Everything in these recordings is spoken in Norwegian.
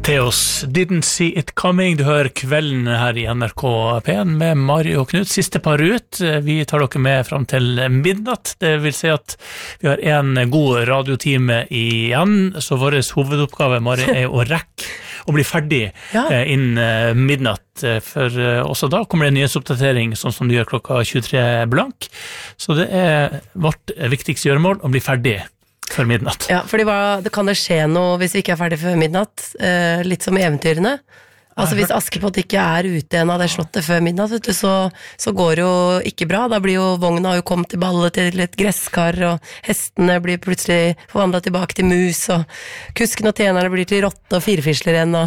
Theos, Didn't See It Coming. Du hører Kvelden her i NRK P1 med Mari og Knut. Siste par ut. Vi tar dere med frem til midnatt. Det vil si at vi har en god radiotime igjen, så vår hovedoppgave, Mari, er å rekke å bli ferdig innen midnatt, for også da kommer det en nyhetsoppdatering, sånn som du gjør klokka 23 blank. Så det er vårt viktigste gjøremål å bli ferdig før midnatt. Ja, fordi det kan det skje noe hvis vi ikke er ferdig før midnatt, litt som eventyrene. Altså hvis Askepott ikke er ute en av det slottet før midnatt, vet du, så går det jo ikke bra. Da blir jo vogna jo kommet til balle til et gresskar, og hestene blir plutselig forvandlet tilbake til mus, og kusken og tjenerne blir til rotte og firfisler igjen.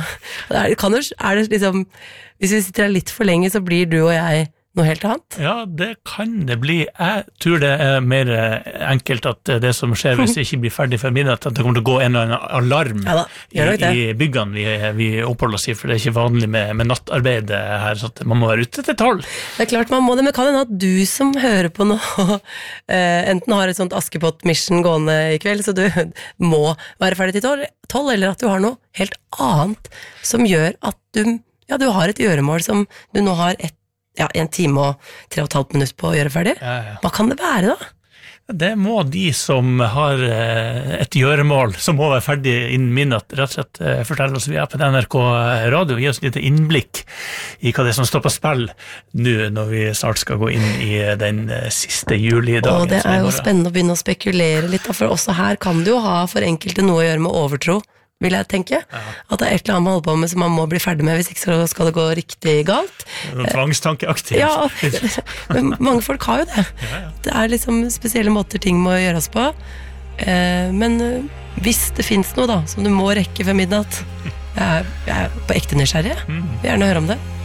Er det liksom, hvis vi sitter her litt for lenge, så blir du og jeg noe helt annet? Ja, det kan det bli. Jeg tror det er mer enkelt at det som skjer hvis det ikke blir ferdig før midnatt, at det kommer til å gå en eller annen alarm i byggene vi oppholder oss i, for det er ikke vanlig med nattarbeid her, så man må være ute til 12. Det er klart man må det, men kan det hende at du som hører på nå enten har et sånt Askepott-mission gående i kveld, så du må være ferdig til 12, eller at du har noe helt annet som gjør at du har et gjøremål som du nå har 1 time og 3,5 minutter på å gjøre ferdig. Hva kan det være da? Det må de som har et gjøremål som må være ferdig innen midnatt, rett og slett fortelle oss. Vi på NRK Radio, gi oss litt innblikk i hva det er som står på spill nå når vi snart skal gå inn i den siste julidagen. Og det er jo spennende å begynne å spekulere litt, for også her kan det jo ha for enkelte noe å gjøre med overtro, vil jeg tenke. At det er et eller annet man holder på med som man må bli ferdig med, hvis ikke så skal det gå riktig galt. Noen tvangstankeaktivt. Ja, mange folk har jo det. Det er liksom spesielle måter ting må gjøres på. Men hvis det finnes noe da, som du må rekke før midnatt, jeg er på ekte nysgjerrig. Jeg vil gjerne høre om det.